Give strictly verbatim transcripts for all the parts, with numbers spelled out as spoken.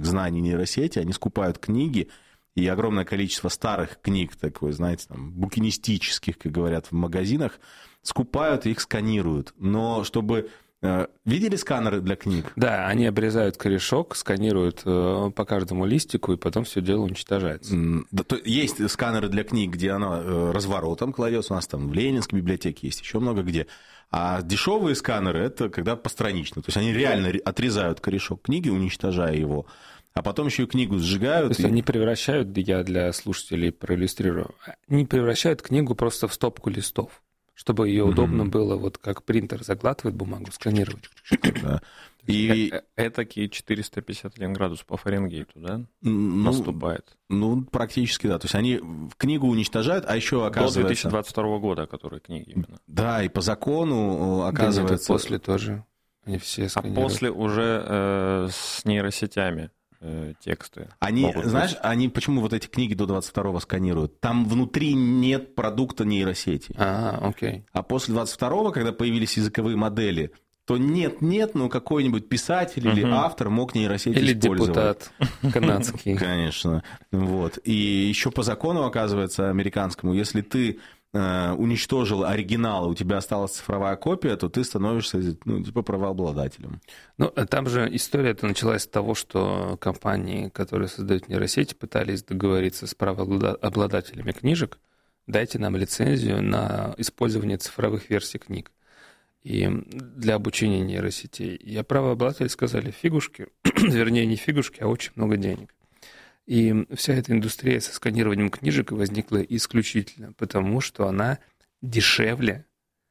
знаний нейросети, они скупают книги, и огромное количество старых книг, такой, знаете, там, букинистических, как говорят в магазинах, скупают и их сканируют. Но чтобы... Видели сканеры для книг? Да, они обрезают корешок, сканируют по каждому листику, и потом все дело уничтожается. Да, то есть сканеры для книг, где оно разворотом кладется, у нас там в Ленинской библиотеке есть, еще много где. А дешевые сканеры — это когда постранично. То есть они реально отрезают корешок книги, уничтожая его, а потом еще и книгу сжигают. То есть и... они превращают, я для слушателей проиллюстрирую, они превращают книгу просто в стопку листов, чтобы ее mm-hmm. удобно было, вот как принтер заглатывает бумагу, сканировать. Да. И... Этакие четыреста пятьдесят один градус по Фаренгейту, да, ну, наступает? Ну, практически, да. То есть они книгу уничтожают, а еще оказывается... До две тысячи двадцать второго года, которые книги именно. Да, и по закону оказывается... Да нет, после тоже они все сканируют. А после уже э, с нейросетями э, тексты. Они, знаешь, быть... они почему вот эти книги до двадцать второго сканируют? Там внутри нет продукта нейросети. А, окей. А после двадцать второго, когда появились языковые модели, то нет-нет, но какой-нибудь писатель uh-huh. или автор мог нейросеть или использовать. Или депутат канадский. Конечно. Вот. И еще по закону, оказывается, американскому, если ты э, уничтожил оригинал, и у тебя осталась цифровая копия, то ты становишься, ну, типа правообладателем. Ну, там же история-то началась с того, что компании, которые создают нейросети, пытались договориться с правообладателями книжек, дайте нам лицензию на использование цифровых версий книг. И для обучения нейросетей. И правообладатели сказали, фигушки, вернее, не фигушки, а очень много денег. И вся эта индустрия со сканированием книжек возникла исключительно потому, что она дешевле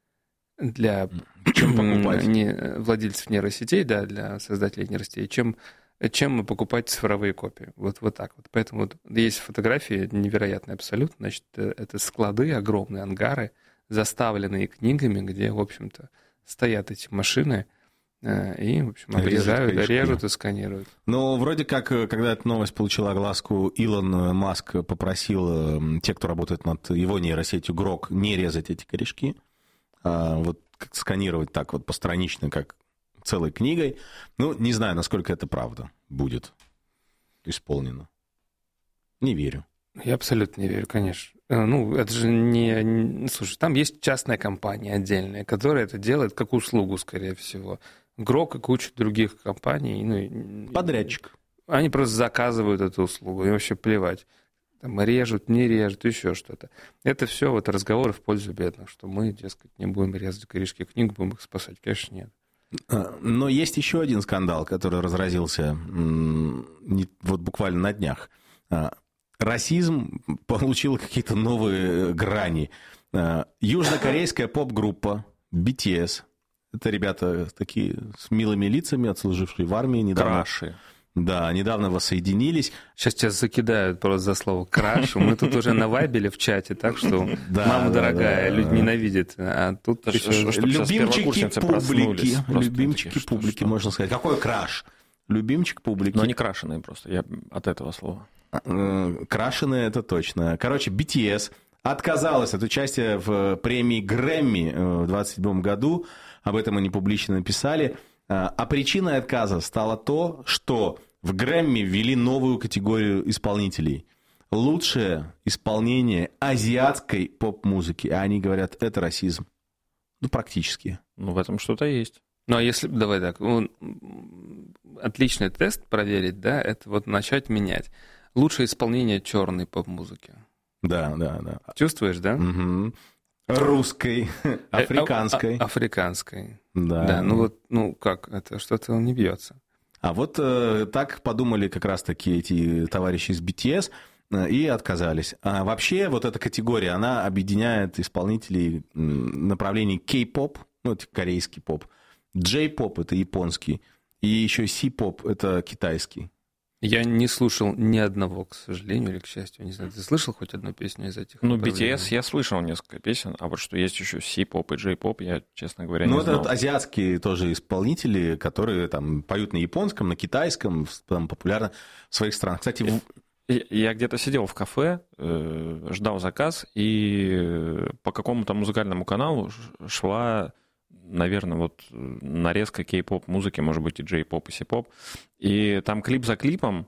для чем покупать? Не, владельцев нейросетей, да, для создателей нейросетей, чем, чем покупать цифровые копии. Вот, вот так вот. Поэтому вот есть фотографии невероятные абсолютно. Значит, это склады, огромные ангары, заставленные книгами, где, в общем-то, стоят эти машины и, в общем, обрезают, режут, режут и сканируют. Ну, вроде как, когда эта новость получила огласку, Илон Маск попросил те, кто работает над его нейросетью Грок, не резать эти корешки, а вот сканировать так вот постранично, как целой книгой. Ну, не знаю, насколько это правда будет исполнено. Не верю. Я абсолютно не верю, конечно. Ну, это же не... Слушай, там есть частная компания отдельная, которая это делает как услугу, скорее всего. Грок и куча других компаний. Ну, подрядчик. Они просто заказывают эту услугу, им вообще плевать. Там режут, не режут, еще что-то. Это все вот разговоры в пользу бедных, что мы, дескать, не будем резать корешки книг, будем их спасать. Конечно, нет. Но есть еще один скандал, который разразился вот буквально на днях. Расизм получил какие-то новые грани. Южнокорейская поп-группа би ти эс. Это ребята такие с милыми лицами, отслужившие в армии недавно. Краши. Да, недавно воссоединились. Сейчас тебя закидают просто за слово «крашу». Мы тут уже навайбили в чате, так что, да, мама да, дорогая, да, люди да. ненавидят. А тут да, еще... что, любимчики публики. Любимчики такие, публики, что, можно сказать. Какой краш? Любимчик публики. Но они крашеные просто, я от этого слова. Крашеные, это точно. Короче, би ти эс отказалась от участия в премии Грэмми в двадцать седьмом году. Об этом они публично написали. А причиной отказа стало то, что в Грэмми ввели новую категорию исполнителей. Лучшее исполнение азиатской поп-музыки. А они говорят, это расизм. Ну, практически. Ну, в этом что-то есть. Ну, а если, давай так, ну, отличный тест проверить, да, это вот начать менять. Лучшее исполнение черной поп-музыки. Да, да, да. Чувствуешь, да? Угу. Русской, африканской. А, а, африканской. Да. Да, ну вот, ну как, это что-то не бьется. А вот э, так подумали как раз-таки эти товарищи из би ти эс э, и отказались. А вообще вот эта категория, она объединяет исполнителей направлений кей-поп, ну, это корейский поп, джей-поп — это японский, и еще си-поп — это китайский. Я не слушал ни одного, к сожалению, или к счастью. Не знаю, ты слышал хоть одну песню из этих? Ну, би ти эс я слышал несколько песен, а вот что есть еще си-поп и джей-поп, я, честно говоря, ну, не знал. Ну, это азиатские тоже исполнители, которые там поют на японском, на китайском, там популярны в своих странах. Кстати, в... я, я где-то сидел в кафе, э, ждал заказ, и по какому-то музыкальному каналу шла, наверное, вот нарезка кей-поп музыки, может быть, и джей-поп, и си-поп. И там клип за клипом